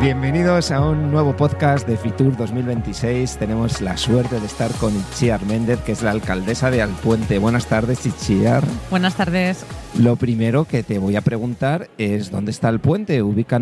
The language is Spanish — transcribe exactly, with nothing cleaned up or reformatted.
Bienvenidos a un nuevo podcast de Fitur dos mil veintiséis. Tenemos la suerte de estar con Itziar Méndez, que es la alcaldesa de Alpuente. Buenas tardes, Itziar. Buenas tardes. Lo primero que te voy a preguntar es ¿dónde está Alpuente? Ubícanos